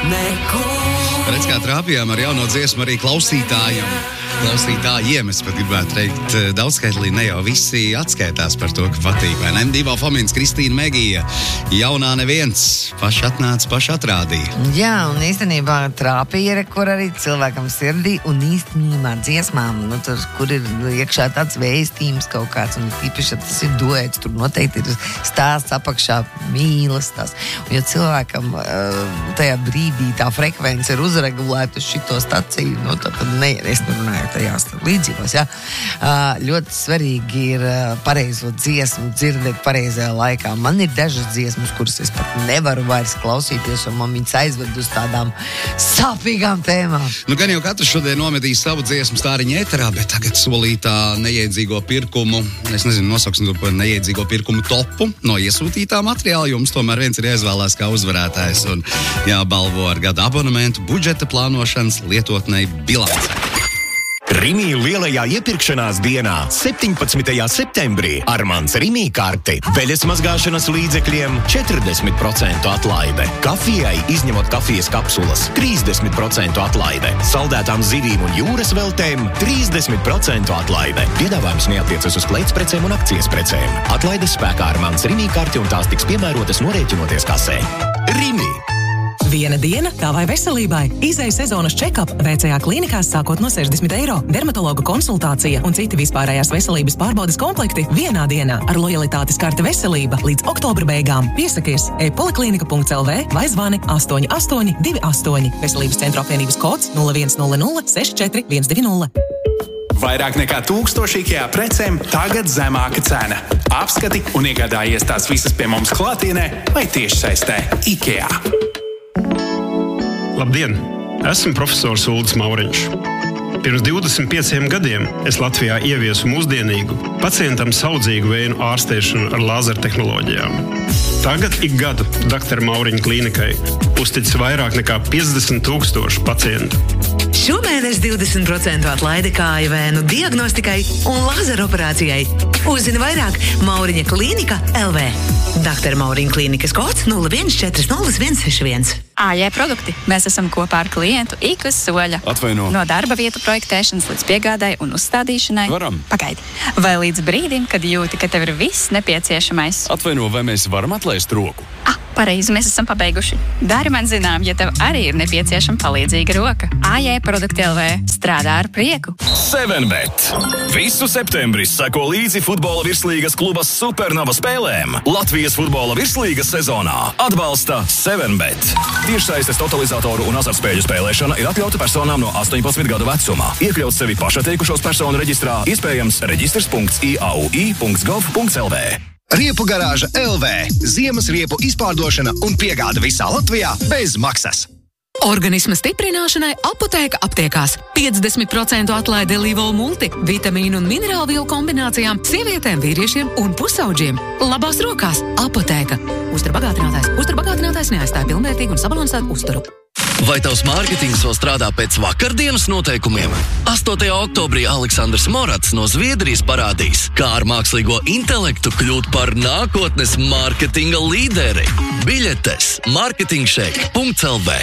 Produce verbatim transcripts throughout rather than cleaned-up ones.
Redz, kā trāpījām ar jauno dziesmu arī klausītājiem. Klausītājiem, es pat gribētu teikt, daudzskaitlī ne jau visi atskaitās par to, ka patīk. Vai ne? Divo Fomins, Kristīna Megija, jaunā neviens, paši atnāca, paši atrādīja. Jā, un īstenībā trāpīja, kur arī cilvēkam sirdī, un īstenībā dziesmām, nu, tur, kur ir iekšā tāds vēstījums kaut kāds, un īpaši tas ir duets, tur noteikti ir stāsts apakšā, mīlas tās. Un ja cilvēkam tajā brīdī tā frekvence ir uzregulēta uz šito staciju, nu, tad ne, es nerunāju tajās līdzībās, jā. Ļoti svarīgi ir pareizo dziesmu dzirdēt pareizajā laikā. Man ir dažas dziesmas, kuras es pat nevaru vairs klausīties, un man viņas aizved uz tādām sāpīgām tēmām. Nu, gan jau katrs šodien nometīs savu dziesmu stāriņa ēterā, bet tagad solītā neiedzīgo pirkumu, es nezinu, nosauksim to par neiedzīgo pirkumu topu no iesūtītā materiāla, jums tomēr viens ir jāizvēlās kā uzvarētājs un jābalvo ar gada abonementu budžeta plānošanas lietotnei bilancei. Rimī lielajā iepirkšanās dienā, septiņpadsmitajā septembrī, ar mans Rimī karti. Veļas mazgāšanas līdzekļiem četrdesmit procentu atlaide. Kafijai, izņemot kafijas kapsulas, trīsdesmit procentu atlaide. Saldētām zivīm un jūras veltēm trīsdesmit procentu atlaide. Piedāvājums neatiecas uz kleitsprecēm un akcijas precēm. Atlaide spēkā ar mans Rimī karti un tās tiks piemērotas norēķinoties kasē. Rimī! Viena diena tavai veselībai. Izeja sezonas check-up V C A klīnikās sākot no sešdesmit eiro. Dermatologa konsultācija un citi vispārējās veselības pārbaudes komplekti vienā dienā ar lojalitātes karte veselība līdz oktobra beigām. Piesakies e-poliklinika punkts l v vai zvani astoņi astoņi divi astoņi. Veselības centra apvienības kods nulle viens nulle nulle seši četri viens divi nulle. Vairāk nekā tūkstoši IKEA precēm, tagad zemāka cena. Apskati un iegādājies tās visas pie mums klātienē vai tiešsaistē. IKEA. Labdien! Esmu profesors Uldis Mauriņš. Pirms divdesmit pieciem gadiem es Latvijā ieviesu mūsdienīgu, pacientam saudzīgu vēju ārstēšanu ar lāzertehnoloģijām. Tagad ik gadu doktora Mauriņa klīnikai uztic vairāk nekā piecdesmit tūkstoši pacientu. Šomēnes divdesmit procentu atlaide kāju vēnu diagnostikai un lazeroperācijai. Uzzini vairāk Mauriņa klīnika L V. doktora Mauriņa klīnikas kods nulle viens četri nulle viens seši viens. A J produkti. Mēs esam kopā ar klientu ik uz soļa. Atvaino. No darba vietu projektēšanas līdz piegādai un uzstādīšanai. Varam. Pagaidi. Vai līdz brīdim, kad jūti, ka tev ir viss nepieciešamais. Atvaino, vai mēs varam atlaist roku? Ah, pareizi, mēs esam pabeiguši. Dari man zinām, ja tev arī ir nepieciešama palīdzīga roka. A J produkti L V strādā ar prieku. seven bet. Visu septembri seko līdzi futbola virslīgas kluba Supernova spēlēm. Latvijas futbola virslīgas sezonā atbalsta seven bet. Tiešsaistes totalizatoru un azartspēļu spēlēšana ir atļauta personām no astoņpadsmit gadu vecumā. Iekļaut sevi pašatteikušos personu reģistrā, iespējams reģistrs punkts i a u i punkts gov punkts l v. Riepu garāža L V. Ziemas riepu izpārdošana un piegāda visā Latvijā bez maksas. Organisma stiprināšanai Apotēka aptiekās. piecdesmit procentu atlaide Livol multi, vitamīnu un minerālu vielu kombinācijām, sievietēm, vīriešiem un pusauģiem. Labās rokās Apotēka. Uzturbagātinātājs. Uzturbagātinātājs neaizstāja pilnvērtīgu un sabalansētu uzturu. Vai tavs mārketings vēl strādā pēc vakardienas noteikumiem? astotajā oktobrī Aleksandrs Morats no Zviedrijas parādīs, kā ar mākslīgo intelektu kļūt par nākotnes mārketinga līderi. Biļetes marketingshake punkts l v.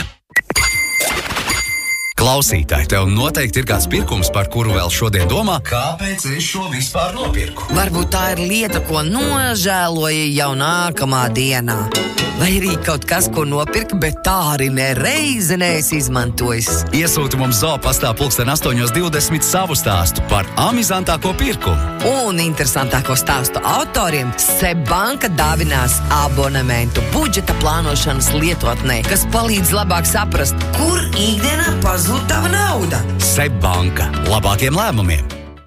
Klausītāji, tev noteikti ir kāds pirkums, par kuru vēl šodien domā. Kāpēc es šo vispār nopirku? Varbūt tā ir lieta, ko nožēloja jau nākamā dienā. Vai arī kaut kas, ko nopirka, bet tā arī nereizi neesi izmantojis. Iesūti mums Zopastā pulksten astoņos divdesmit savu stāstu par amizantāko pirkumu. Un interesantāko stāstu autoriem Seb banka dāvinās abonementu budžeta plānošanas lietotnē, kas palīdz labāk saprast, kur ikdienā pazūd tava nauda. Seb banka. Labākiem lēmumiem.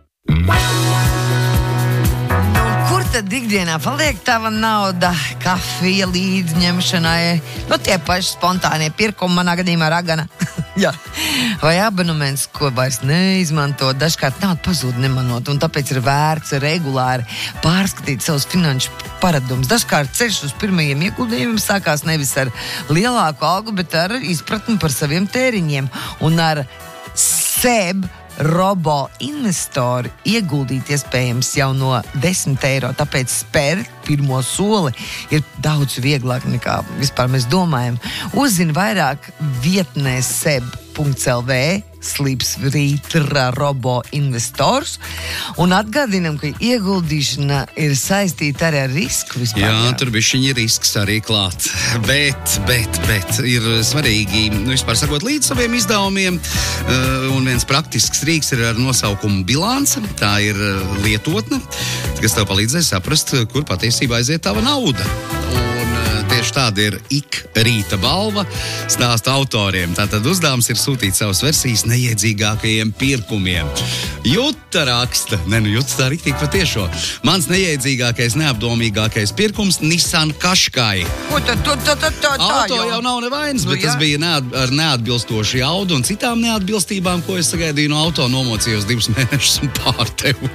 Tad ikdienā paliek tava nauda kafija līdzņemšanai, nu tie paši spontānie pirkumi, manā gadījumā ragana. Jā. Vai abonements, ko vairs neizmanto, dažkārt nauda pazūd nemanot, un tāpēc ir vērts regulāri pārskatīt savus finanšu paradumus. Dažkārt ceļš uz pirmajiem ieguldījumiem sākās nevis ar lielāku algu, bet ar izpratni par saviem tēriņiem. Un ar Seb robo investori ieguldīt iespējams jau no desmit eiro, tāpēc spērt pirmo soli ir daudz vieglāk nekā vispār mēs domājam. Uzzini vairāk vietnē seb punkts el vē slīpsvītra robo investors un atgādinam, ka ieguldīšana ir saistīta arī ar risku vispār. Jā, tur bišķiņi risks arī klāt. Bet, bet, bet ir svarīgi, nu, vispār sakot, līdz saviem izdevumiem. Uh, un viens praktisks rīks ir ar nosaukumu bilance. Tā ir lietotne, kas tev palīdzēs saprast, kur patiesībā aiziet tava nauda. Tieši tāda ir ik rīta balva stāsta autoriem. Tātad uzdevums ir sūtīt savas versijas neiedzīgākajiem pirkumiem. Juta raksta, ne nu Juta tā riktīgi patiešo. Mans neiedzīgākais, neapdomīgākais pirkums Nissan Qashqai. Ko tad, to, to, to, to, Auto jau? jau nav nevainas, Nu, bet tas jā. bija neat, ar neatbilstošu jaudu un citām neatbilstībām, ko es sagaidīju no auto, nomocījos divus mēnešus un pārtevu.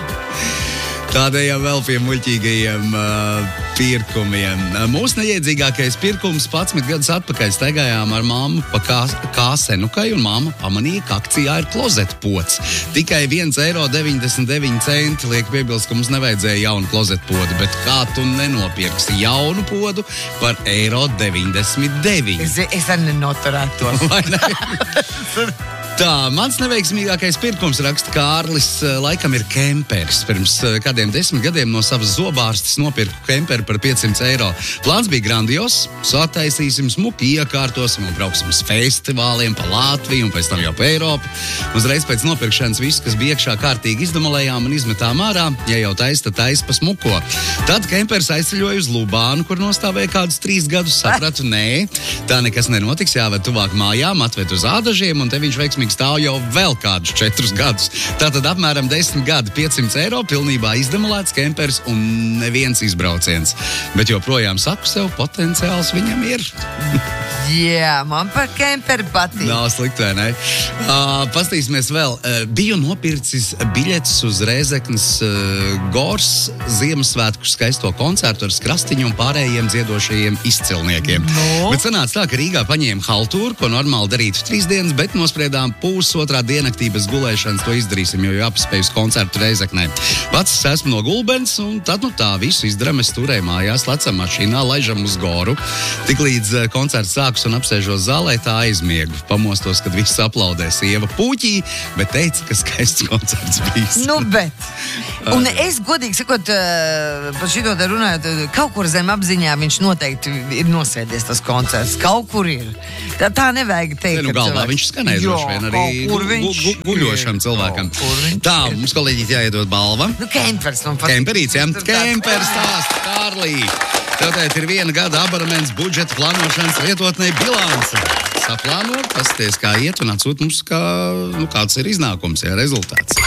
Tādējām vēl pie muļķīgajiem uh, pirkumiem. Mūsu neiedzīgākais pirkums padsmit gadus atpakaļ staigājām ar mammu pa kā, kāsenukai, un mamma pamanīja, ka akcijā ir klozetpods. Tikai viens eiro deviņdesmit deviņi centi. Liek piebilst, ka mums nevajadzēja jaunu klozetpodu, bet kā tu nenopirksi jaunu podu par eiro deviņdesmit deviņi? Es, es arī nenoturētos. Vai ne? Tā, mans neveiksmīgākais pirkums, raksta Kārlis, laikam ir kemperis. Pirms kādiem desmit gadiem no savas zobārstes nopirku kemperi par piecsimt eiro. Plāns bija grandios, sataisīsim smuki, iekārtosim un brauksim uz festivāliem pa Latviju un pēc tam jau pa Eiropu. Uzreiz pēc nopirkšanas visu, kas bija iekšā, kārtīgi izdomolējām un izmetām ārā, ja jau taisa, tad taisa pa smuko. Tad kemperis aizceļoja uz Lubānu, kur nostāvēja kādus trīs gadus, sapratu, nē, tā nekas nenotiks, jāved tuvāk mājām, atved uz ādažiem, un te viņš veiksmīgi stāv jau vēl kādus četrus gadus. Tātad apmēram desmit gadi, piecsimt eiro, pilnībā izdemolēts kemperis un neviens izbrauciens. Bet joprojām saku sev, potenciāls viņam ir. Jā, man par kemperi patīk. Nav slikti, vai ne? Uh, pastīsimies vēl. Uh, biju nopircis biļetes uz Rēzeknes uh, Gors Ziemassvētku skaisto koncertu ar Skrastiņu un pārējiem dziedošajiem izcilniekiem. No. Bet sanāca tā, ka Rīgā paņēma haltūru, ko normāli darītu trīs dienas, bet nospriedām pusotrā diennaktī bez gulēšanas to izdarīsim, jo jau apspēju uz koncertu Rēzeknē. Pats es esmu no Gulbens, un tad nu tā visu izdarām, es turēju mājās, lecam mašīnā, laižam uz Goru. Tiklīdz uh, koncerts sākus un apsēžos zālē, tā aizmiegu. Pamostos, kad viss aplaudē sieva puķī, bet teica, ka skaists koncerts bijis. Nu, bet. Un es, godīgi sakot, par šito te runājot, kaut kur zem apziņā viņš noteikti ir nosēdies tas koncerts. Kaut kur ir. Tā, tā nevajag teikt, ja, nu, galvā cilvēks... viņš skanēja droši vien arī gu, gu, gu, guļošam cilvēkam. Tā, mums kolēģīt jāiedod balva. Nu, kempers. Kemperīts, jā. Kempers stāst, Kārlī. Tātad ir viena gada abonements budžeta plānošanas lietotnei bilance. Saplāno, pasties, kā iet un atsūt mums, kā, nu, kāds ir iznākums, jā, rezultāts.